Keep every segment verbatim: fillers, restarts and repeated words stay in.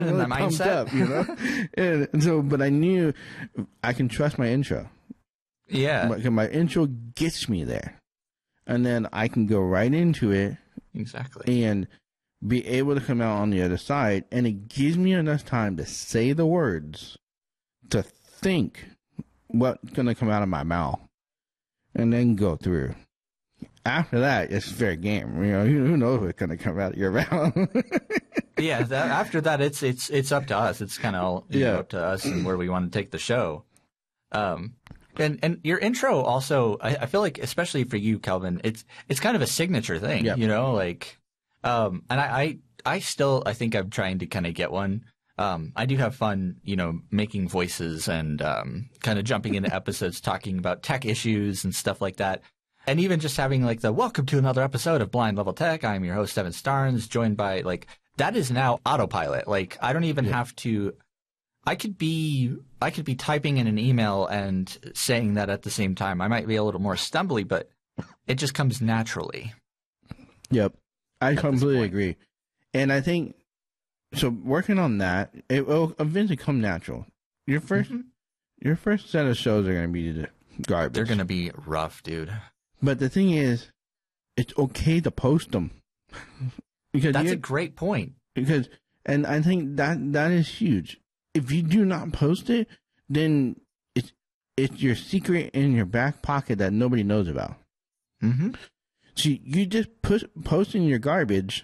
in really that pumped mindset. up, you know. and, and so, but I knew I can trust my intro. Yeah, my, my intro gets me there, and then I can go right into it. Exactly. And be able to come out on the other side, and it gives me enough time to say the words, to think what's going to come out of my mouth, and then go through. After that, it's fair game. You know, who knows what's going to come out of your mouth? yeah. That, after that, it's it's it's up to us. It's kind of yeah. know, up to us and where we want to take the show. Um, and and your intro also, I, I feel like, especially for you, Kelvin, it's it's kind of a signature thing. Yep. You know, like, um, and I, I I still I think I'm trying to kind of get one. Um, I do have fun, you know, making voices and um, kind of jumping into episodes talking about tech issues and stuff like that. And even just having like the welcome to another episode of Blind Level Tech. I'm your host, Evan Starnes, joined by like that is now autopilot. Like I don't even yeah. have to. I could be I could be typing in an email and saying that at the same time. I might be a little more stumbly, but it just comes naturally. Yep, I completely agree. And I think so. Working on that, it will eventually come natural. Your first, mm-hmm. your first set of shows are going to be garbage. They're going to be rough, dude. But the thing is, it's okay to post them. because That's a great point. Because, and I think that that is huge. If you do not post it, then it's it's your secret in your back pocket that nobody knows about. Mm-hmm. So you just put posting your garbage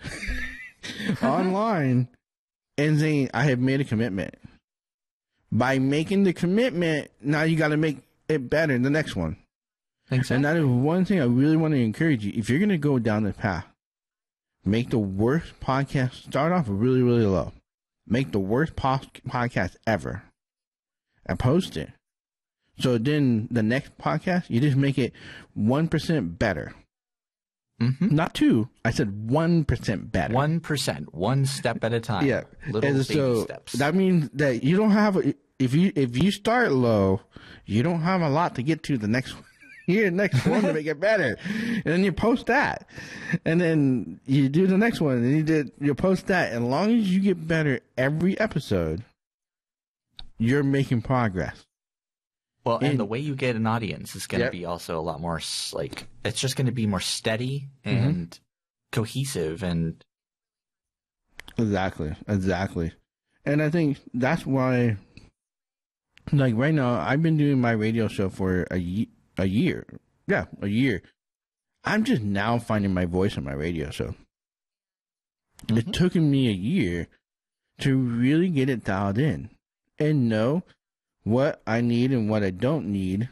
online and saying, "I have made a commitment." By making the commitment, now you got to make it better the next one. Exactly. And that is one thing I really want to encourage you. If you're going to go down this path, make the worst podcast, start off really, really low. Make the worst po- podcast ever and post it. So then the next podcast, you just make it one percent better. Mm-hmm. Not two. I said one percent better. one percent. One step at a time. Yeah. Little and baby so steps. That means that you don't have, a, if you if you start low, you don't have a lot to get to the next one. Here, next one to make it better, and then you post that, and then you do the next one, and you did you post that. And as long as you get better every episode, you're making progress. Well, and, and the way you get an audience is going to yep. be also a lot more like it's just going to be more steady and mm-hmm. cohesive and exactly, exactly. And I think that's why, like right now, I've been doing my radio show for a year. A year. Yeah, a year. I'm just now finding my voice in my radio show. Mm-hmm. It took me a year to really get it dialed in and know what I need and what I don't need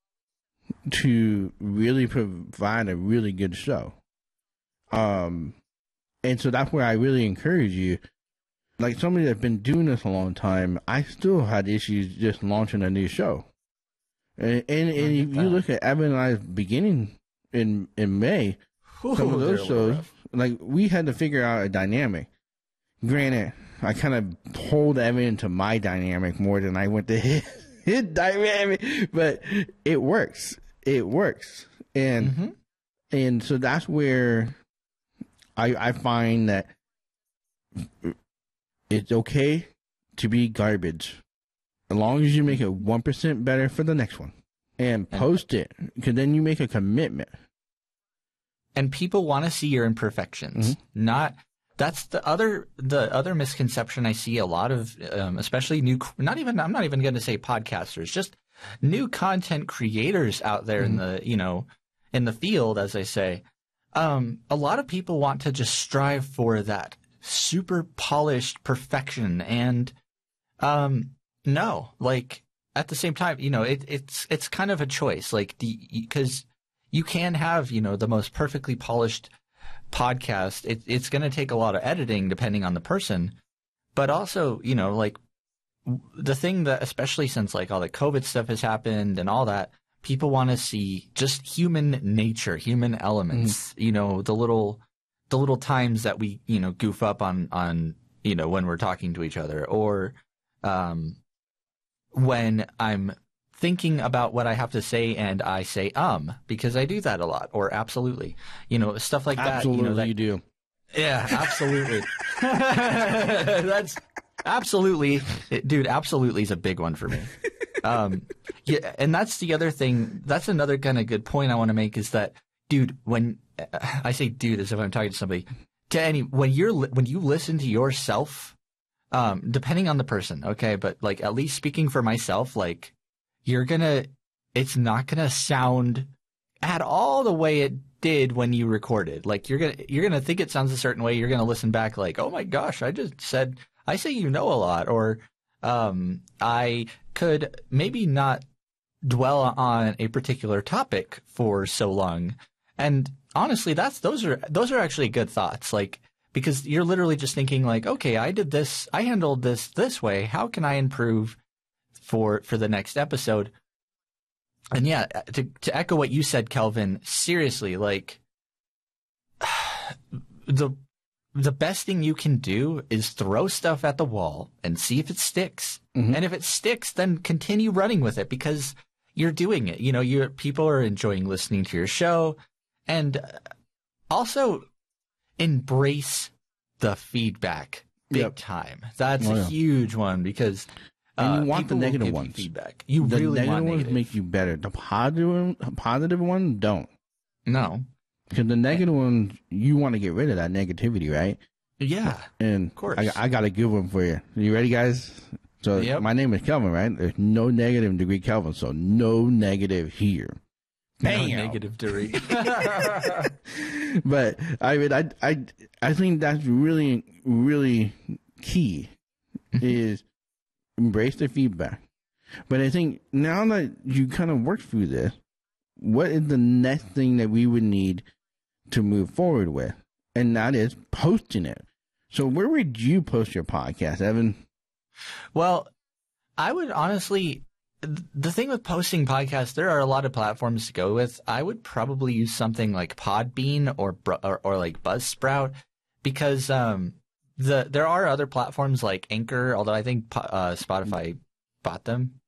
to really provide a really good show. Um, and so that's where I really encourage you. Like somebody that's been doing this a long time, I still had issues just launching a new show. And, and, and if you look at Evan and I's beginning in in May, Ooh, some of those shows, like we had to figure out a dynamic. Granted, I kind of pulled Evan into my dynamic more than I went to his, his dynamic, but it works. It works, and mm-hmm. and so that's where I I find that it's okay to be garbage. As long as you make it one percent better for the next one and post it, because then you make a commitment. And people want to see your imperfections. Mm-hmm. Not that's the other the other misconception I see a lot of, um, especially new. Not even I'm not even going to say podcasters, just new content creators out there mm-hmm. in the you know in the field, as I say. Um, a lot of people want to just strive for that super polished perfection and. Um, No, like at the same time, you know, it, it's it's kind of a choice, like the because you can have you know the most perfectly polished podcast. It, it's going to take a lot of editing depending on the person, but also you know like the thing that especially since like all the COVID stuff has happened and all that, people want to see just human nature, human elements. Mm-hmm. You know the little the little times that we you know goof up on on you know when we're talking to each other or. Um, when I'm thinking about what I have to say and I say um because I do that a lot or absolutely you know stuff like that absolutely you know that, you do yeah absolutely that's Absolutely. It, dude, absolutely is a big one for me. Um, yeah, and that's the other thing. That's another kind of good point I want to make is that, dude, when I say dude as if I'm talking to somebody, to any, when you're, when you listen to yourself, um, depending on the person, okay, but like at least speaking for myself, like you're gonna, it's not gonna sound at all the way it did when you recorded. Like you're gonna, you're gonna think it sounds a certain way. You're gonna listen back like, oh my gosh, I just said, I say you know a lot, or um, I could maybe not dwell on a particular topic for so long. And honestly, that's those are those are actually good thoughts. Like because you're literally just thinking like, okay, I did this, I handled this this way. How can I improve for for the next episode? And yeah, to to echo what you said, Kelvin, seriously, like the. The best thing you can do is throw stuff at the wall and see if it sticks. Mm-hmm. And if it sticks, then continue running with it because you're doing it. You know, you people are enjoying listening to your show. And also embrace the feedback big yep. time. That's oh, a yeah. huge one because uh, and you want the negative ones. You feedback. You the really negative want ones negative. make you better. The positive positive ones don't. No. Because the negative ones, you want to get rid of that negativity, right? Yeah, and of course. I, I got a good one for you. You ready, guys? So yep. My name is Kelvin, right? There's no negative degree Kelvin, so no negative here. Bam. No negative degree. But I mean, I, I, I think that's really, really key is embrace the feedback. But I think now that you kind of worked through this, what is the next thing that we would need to move forward with? And that is posting it. So where would you post your podcast, Evan? Well, I would honestly, the thing with posting podcasts, there are a lot of platforms to go with. I would probably use something like Podbean or or, or like Buzzsprout because um, the there are other platforms like Anchor, although I think uh, Spotify bought them.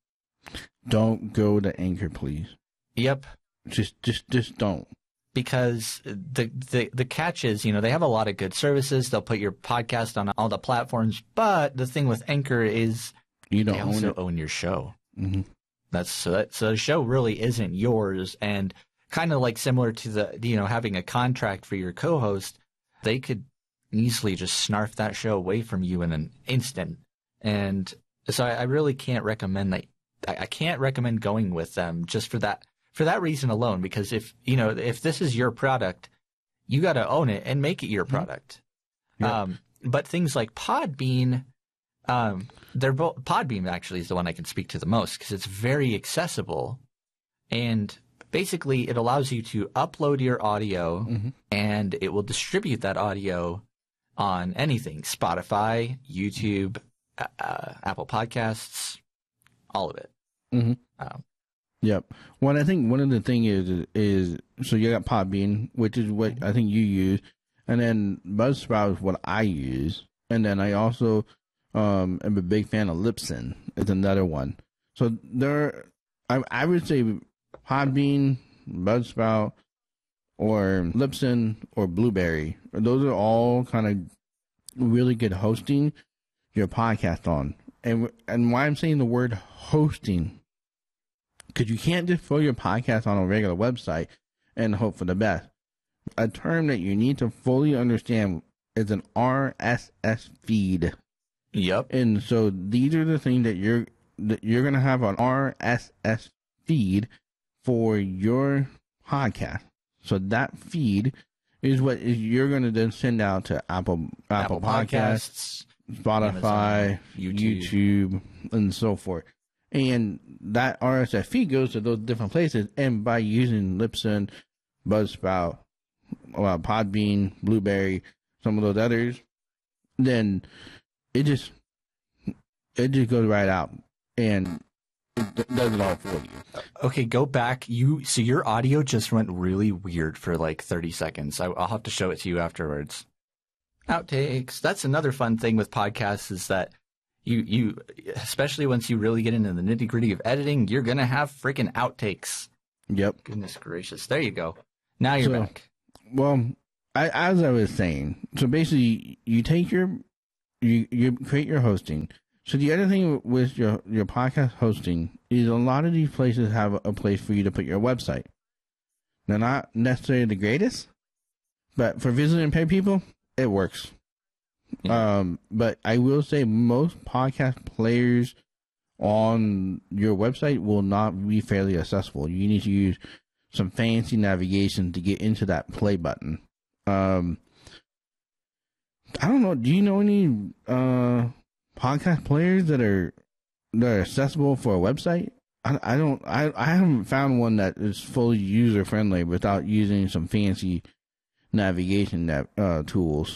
Don't go to Anchor, please. Yep. Just, just, just don't. Because the, the the catch is, you know, they have a lot of good services. They'll put your podcast on all the platforms. But the thing with Anchor is you don't they own also it. own your show. Mm-hmm. That's so that so the show really isn't yours. And kind of like similar to the, you know, having a contract for your co-host, they could easily just snarf that show away from you in an instant. And so I, I really can't recommend that. I, I can't recommend going with them just for that. For that reason alone, because if, you know, if this is your product, you got to own it and make it your product. Yep. Um, but things like Podbean, um, they're both, Podbean actually is the one I can speak to the most because it's very accessible. And basically it allows you to upload your audio mm-hmm. and it will distribute that audio on anything, Spotify, YouTube, uh, Apple Podcasts, all of it. Mm-hmm. Um, Yep. Well, I think one of the thing is is so you got Podbean, which is what I think you use, and then Buzzsprout is what I use, and then I also um, am a big fan of Libsyn. It's another one. So there, I I would say Podbean, Buzzsprout, or Libsyn or Blueberry. Those are all kind of really good hosting your podcast on, and and why I'm saying the word hosting. Because you can't just throw your podcast on a regular website and hope for the best. A term that you need to fully understand is an R S S feed. Yep. And so these are the things that you're that you're gonna have an R S S feed for your podcast. So that feed is what is you're gonna then send out to Apple Apple, Apple Podcasts, Podcasts, Spotify, Amazon, YouTube. YouTube, and so forth. And that R S S feed goes to those different places. And by using Libsyn, Buzzsprout, well, Podbean, Blueberry, some of those others, then it just it just goes right out and it does it all for you. Okay, go back. You so your audio just went really weird for like thirty seconds. I, I'll have to show it to you afterwards. Outtakes. That's another fun thing with podcasts is that. You, you, especially once you really get into the nitty gritty of editing, you're going to have freaking outtakes. Yep. Goodness gracious. There you go. Now you're so, back. Well, I, as I was saying, so basically you take your, you, you create your hosting. So the other thing with your, your podcast hosting is a lot of these places have a place for you to put your website. They're not necessarily the greatest, but for visually impaired people, it works. Yeah. Um, but I will say most podcast players on your website will not be fairly accessible. You need to use some fancy navigation to get into that play button. Um, I don't know. Do you know any uh, podcast players that are that are accessible for a website? I, I don't. I, I haven't found one that is fully user friendly without using some fancy navigation nav, uh, tools.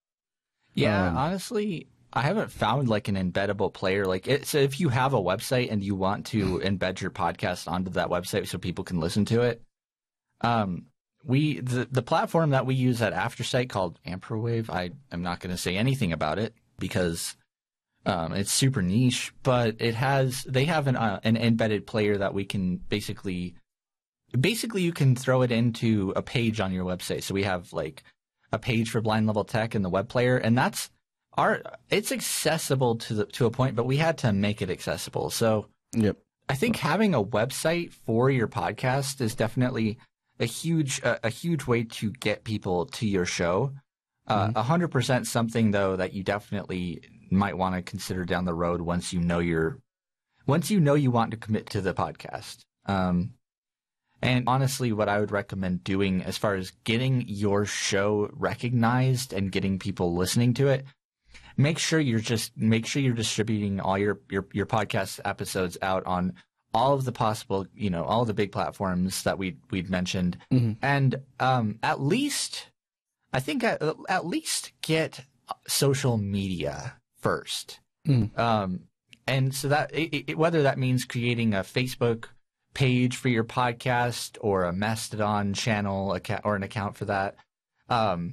Yeah, um, honestly, I haven't found like an embeddable player. Like, it, so if you have a website and you want to embed your podcast onto that website so people can listen to it, um, we the the platform that we use at Aftersight called Amperwave. I am not going to say anything about it because um, it's super niche, but it has they have an uh, an embedded player that we can basically basically you can throw it into a page on your website. So we have like a page for Blind Level Tech in the web player, and that's our it's accessible to the to a point, but we had to make it accessible. So yep. I think having a website for your podcast is definitely a huge a, a huge way to get people to your show. A mm-hmm. hundred percent something though that you definitely might want to consider down the road once you know you're once you know you want to commit to the podcast. Um, and honestly, what I would recommend doing as far as getting your show recognized and getting people listening to it, make sure you're just make sure you're distributing all your your, your podcast episodes out on all of the possible, you know, all the big platforms that we we'd mentioned, mm-hmm. and um, at least, I think at, at least get social media first, mm. um, and so that it, it, whether that means creating a Facebook page for your podcast or a Mastodon channel account or an account for that, um,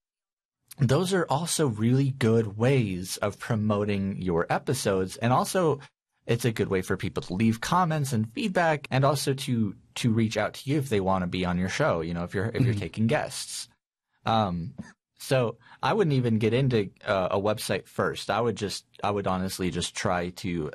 those are also really good ways of promoting your episodes, and also it's a good way for people to leave comments and feedback, and also to to reach out to you if they want to be on your show. You know, if you're if you're taking guests. Um, so I wouldn't even get into uh, a website first. I would just I would honestly just try to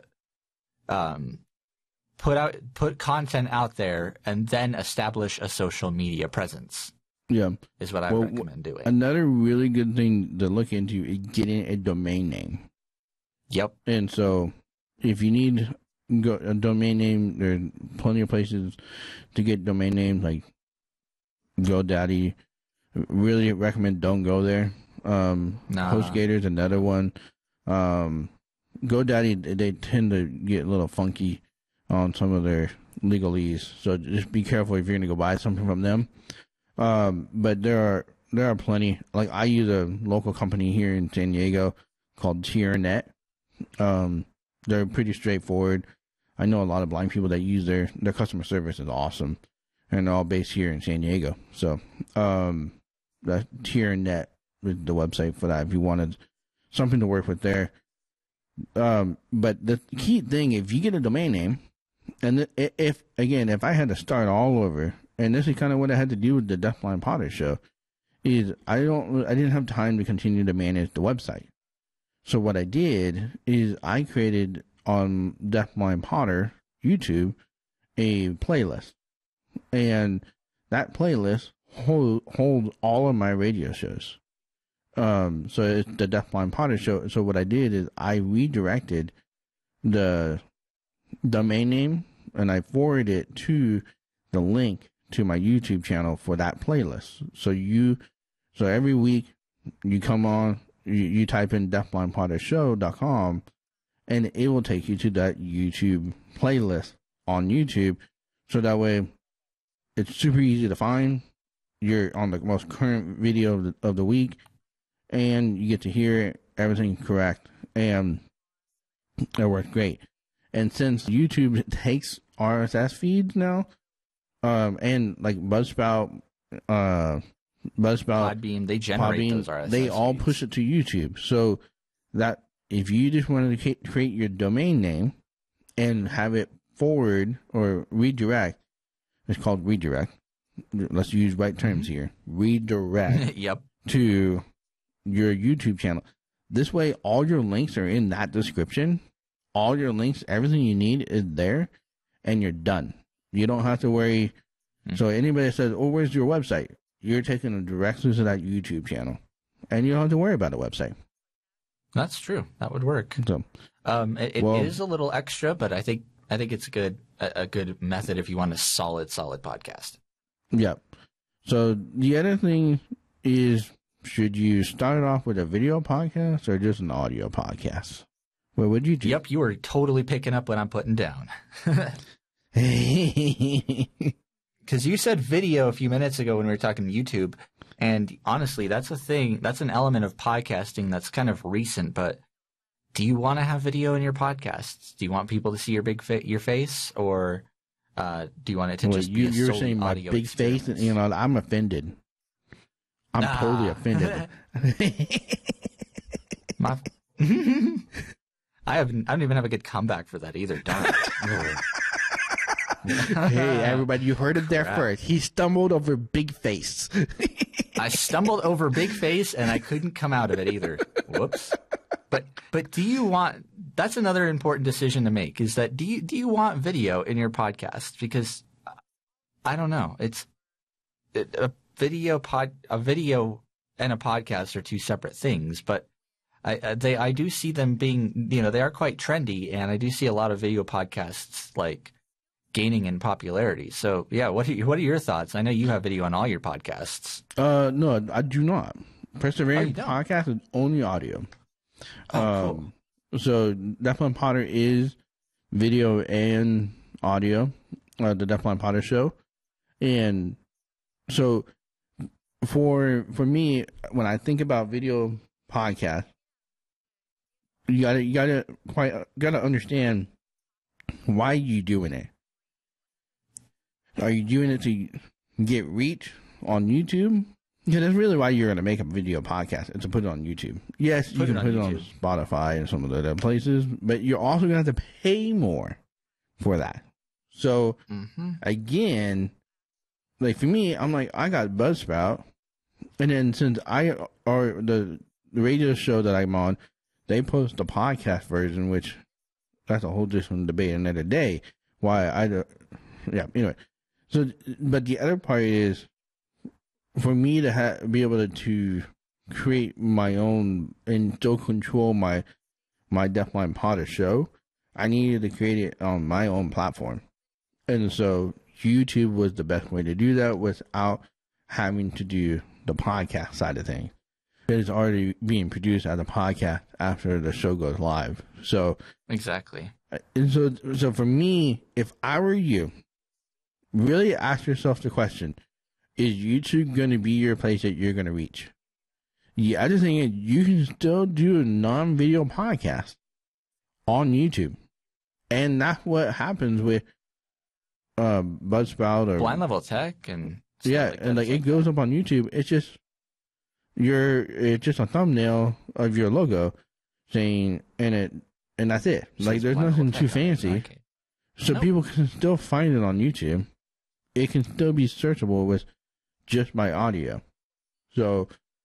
um, put out put content out there and then establish a social media presence. Yeah, is what I well, recommend doing. Another really good thing to look into is getting a domain name. Yep, and so. If you need a domain name, there are plenty of places to get domain names, like GoDaddy. Really recommend don't go there. Um, nah. HostGator is another one. Um, GoDaddy, they tend to get a little funky on some of their legalese, so just be careful if you're going to go buy something from them. Um, but there are there are plenty. Like I use a local company here in San Diego called TierNet. Um, They're pretty straightforward. I know a lot of blind people that use their, their customer service is awesome. And they're all based here in San Diego. So, um, the TierNet is the website for that if you wanted something to work with there. Um, but the key thing, if you get a domain name, and if, again, if I had to start all over, and this is kind of what I had to do with the Deafblind Potter show, is I don't, I didn't have time to continue to manage the website. So what I did is I created on Deafblind Potter YouTube a playlist, and that playlist hold, holds all of my radio shows. Um, so it's the Deafblind Potter show. So what I did is I redirected the domain name and I forwarded it to the link to my YouTube channel for that playlist. So you, so every week you come on. You, you type in deafblind potter show dot com and it will take you to that YouTube playlist on YouTube. So that way it's super easy to find. You're on the most current video of the, of the week and you get to hear everything correct. And it works great. And since YouTube takes R S S feeds now, um, and like Buzzsprout, uh, Buzzsprout, Podbean, they generate Podbean, those R S S they all feeds. push it to YouTube. So that if you just wanted to create your domain name and have it forward or redirect, it's called redirect. Let's use right terms here. Redirect yep. to your YouTube channel. This way, all your links are in that description. All your links, everything you need is there, and you're done. You don't have to worry. Mm-hmm. So anybody that says, oh, where's your website? You're taking them directly to that YouTube channel, and you don't have to worry about a website. That's true. That would work. So, um, it, it well, is a little extra, but I think I think it's a good a, a good method if you want a solid, solid podcast. Yeah. So the other thing is, should you start it off with a video podcast or just an audio podcast? What would you do? Yep, you are totally picking up what I'm putting down. Because you said video a few minutes ago when we were talking YouTube, and honestly, that's a thing. That's an element of podcasting that's kind of recent. But do you want to have video in your podcasts? Do you want people to see your big fa- your face, or uh, do you want it to well, just you, be a you're solely saying my audio big experience? face? You know, I'm offended. I'm ah. totally offended. my, I have I don't even have a good comeback for that either. Darn. Hey, everybody, you heard it there Crap. first. He stumbled over Big Face. I stumbled over Big Face, and I couldn't come out of it either. Whoops. But but do you want – that's another important decision to make, is that do you do you want video in your podcast? Because I don't know. It's it, a video pod a video and a podcast are two separate things, but I they I do see them being, you know, they are quite trendy, and I do see a lot of video podcasts like – gaining in popularity. So yeah, what are you, what are your thoughts? I know you have video on all your podcasts. Uh, no, I do not. Perseverance oh, podcast is only audio. Oh, um, cool. So Deafblind Potter is video and audio. Uh, the Deafblind Potter show, and so for for me, when I think about video podcast, you gotta you gotta quite gotta understand why you doing it. Are you doing it to get reach on YouTube? Yeah, that's really why you're going to make a video podcast, is to put it on YouTube. Yes, put you can it put YouTube. it on Spotify and some of the other places, but you're also going to have to pay more for that. So, mm-hmm. again, like for me, I'm like, I got Buzzsprout, and then since I, or the, the radio show that I'm on, they post the podcast version, which that's a whole different debate another day. Why I, yeah, anyway. So, but the other part is, for me to ha- be able to, to create my own and still control my my Deafblind Potter show, I needed to create it on my own platform. And so YouTube was the best way to do that without having to do the podcast side of things. It's already being produced as a podcast after the show goes live. So exactly. And so, so for me, if I were you, really ask yourself the question: is YouTube going to be your place that you're going to reach? The other thing is, you can still do a non-video podcast on YouTube, and that's what happens with uh, Buzzsprout or Blind Level Tech, and yeah, like and like it goes up on YouTube. It's just your it's just a thumbnail of your logo saying, and it and that's it. Like there's nothing too fancy, so nope. People can still find it on YouTube. It can still be searchable with just my audio. So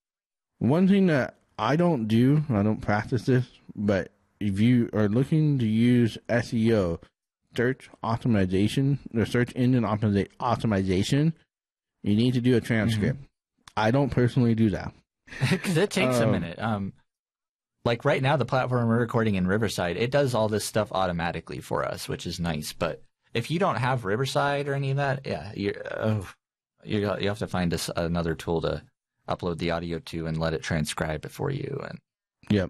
one thing that I don't do, I don't practice this, but if you are looking to use S E O, search optimization, or search engine optimiza- optimization, you need to do a transcript. Mm-hmm. I don't personally do that. Because it takes um, a minute. Um, like right now, the platform we're recording in Riverside, it does all this stuff automatically for us, which is nice. But if you don't have Riverside or any of that, yeah, you're, oh, you you have to find a, another tool to upload the audio to and let it transcribe it for you. And yep.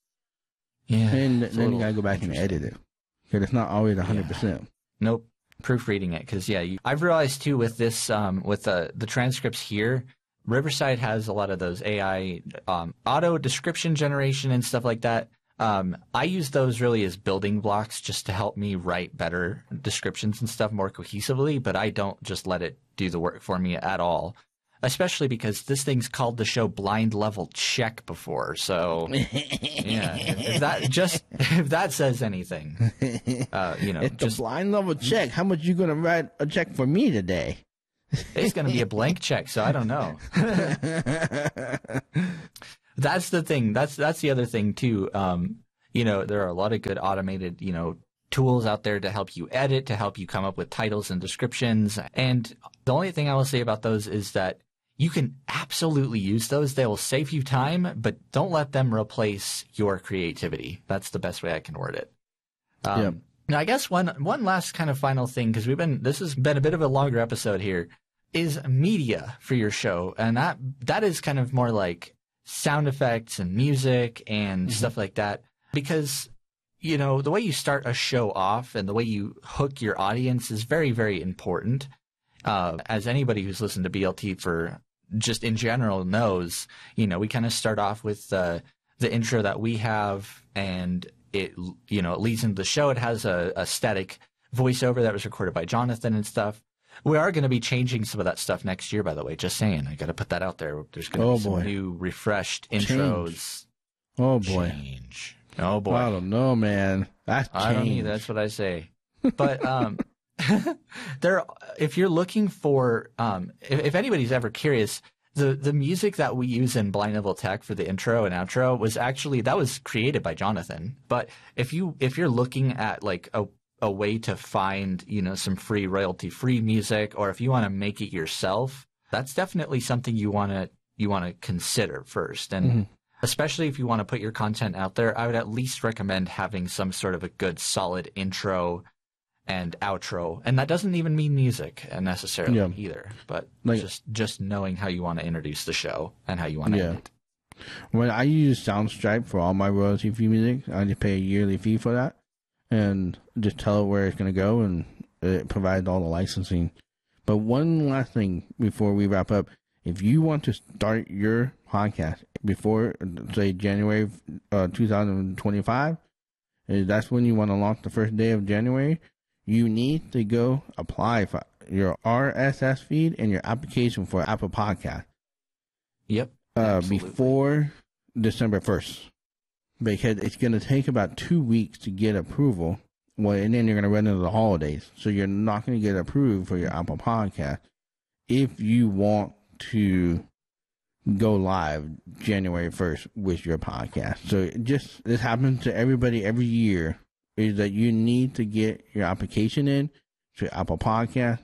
Yeah. And then you gotta go back and edit it, because it's not always a hundred percent. Nope. Proofreading it, because yeah, you, I've realized too with this, um, with the the transcripts here, Riverside has a lot of those A I um, auto description generation and stuff like that. Um, I use those really as building blocks just to help me write better descriptions and stuff more cohesively, but I don't just let it do the work for me at all, especially because this thing's called the show Blind Level Check before. So yeah, if, if that just if that says anything, uh, you know, it's just the Blind Level Check. How much you going to write a check for me today? It's going to be a blank check, so I don't know. that's the thing. That's that's the other thing too. Um, you know, there are a lot of good automated, you know, tools out there to help you edit, to help you come up with titles and descriptions. And the only thing I will say about those is that you can absolutely use those. They will save you time, but don't let them replace your creativity. That's the best way I can word it. Um, yeah. Now, I guess one one last kind of final thing, because we've been this has been a bit of a longer episode here, is media for your show, and that that is kind of more like sound effects and music and mm-hmm. stuff like that. Because you know the way you start a show off and the way you hook your audience is very, very important. Uh, as anybody who's listened to B L T for just in general knows, you know, we kind of start off with uh, the intro that we have, and it, you know, it leads into the show. It has a, a static voiceover that was recorded by Jonathan and stuff. We are going to be changing some of that stuff next year, by the way. Just saying, I got to put that out there. There's going to oh, be some boy. new, refreshed intros. Change. Oh boy, change. Oh boy, I don't know, man. That's I don't either. That's what I say. But um. there, if you're looking for, um, if, if anybody's ever curious, the, the music that we use in Blind Level Tech for the intro and outro was actually, that was created by Jonathan. But if you, if you're looking at like a, a way to find, you know, some free royalty free music, or if you want to make it yourself, that's definitely something you want to, you want to consider first. And mm-hmm. especially if you want to put your content out there, I would at least recommend having some sort of a good solid intro and outro, and that doesn't even mean music necessarily yeah. either, but like, just just knowing how you want to introduce the show and how you want to yeah. end it. When I use Soundstripe for all my royalty free music, I just pay a yearly fee for that, and just tell it where it's going to go, and it provides all the licensing. But one last thing before we wrap up: if you want to start your podcast before, say, January uh, twenty twenty-five, that's when you want to launch the first day of January. You need to go apply for your R S S feed and your application for Apple Podcast. Yep. Uh, before December first. Because it's going to take about two weeks to get approval. Well, and then you're going to run into the holidays. So you're not going to get approved for your Apple Podcast if you want to go live January first with your podcast. So it just, this happens to everybody every year. Is that you need to get your application in to Apple Podcast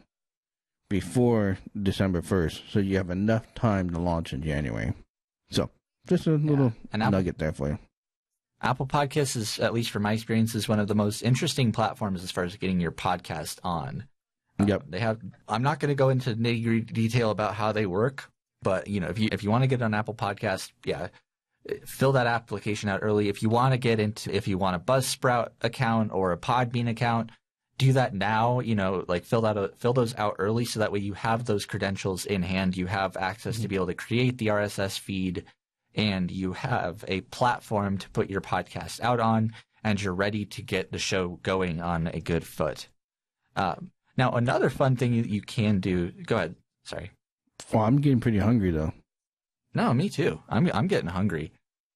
before December first, so you have enough time to launch in January. So, just a little yeah. nugget there for you. Apple Podcasts is, at least from my experience, is one of the most interesting platforms as far as getting your podcast on. Yep. Um, they have. I'm not going to go into nitty detail about how they work, but you know, if you if you want to get on Apple Podcast, yeah. fill that application out early. If you want to get into, if you want a Buzzsprout account or a Podbean account, do that now. You know, like fill that, fill those out early, so that way you have those credentials in hand. You have access mm-hmm. to be able to create the R S S feed, and you have a platform to put your podcast out on, and you're ready to get the show going on a good foot. Um, now, another fun thing you can do. Go ahead. Sorry. Well, I'm getting pretty hungry though. No, me too. I'm I'm getting hungry.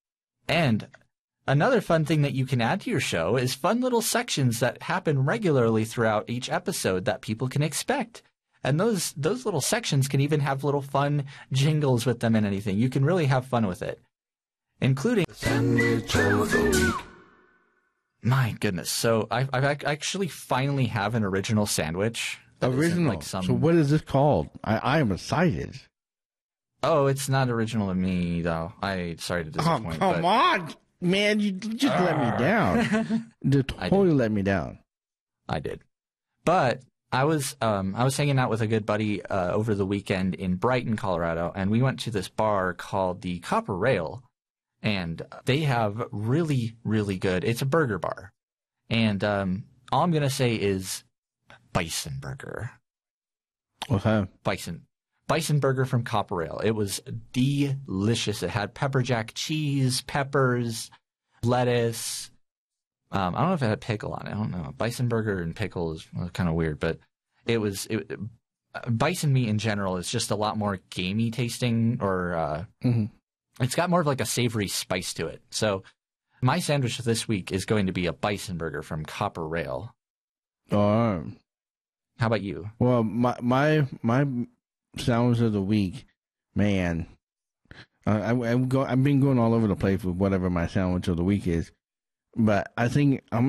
And another fun thing that you can add to your show is fun little sections that happen regularly throughout each episode that people can expect. And those those little sections can even have little fun jingles with them and anything. You can really have fun with it, including the Sandwich of the Week. My goodness. So I I actually finally have an original sandwich. Original. Like some... So what is this called? I, I am excited. Oh, it's not original to me, though. I sorry to disappoint. Oh, come but... on, man! You just uh... let me down. You totally let me down. I did, but I was um, I was hanging out with a good buddy uh, over the weekend in Brighton, Colorado, and we went to this bar called the Copper Rail, and they have really, really good. It's a burger bar, and um, all I'm gonna say is bison burger. What's that? Bison. Bison burger from Copper Rail. It was delicious. It had pepper jack cheese, peppers, lettuce. Um, I don't know if it had pickle on it. I don't know. Bison burger and pickle is kind of weird, but it was it, bison meat in general is just a lot more gamey tasting, or uh, mm-hmm. it's got more of like a savory spice to it. So my sandwich this week is going to be a bison burger from Copper Rail. Uh, How about you? Well, my my my. Sounds of the week, man. Uh, I, I'm go, I've been going all over the place with whatever my sandwich of the week is. But I think I'm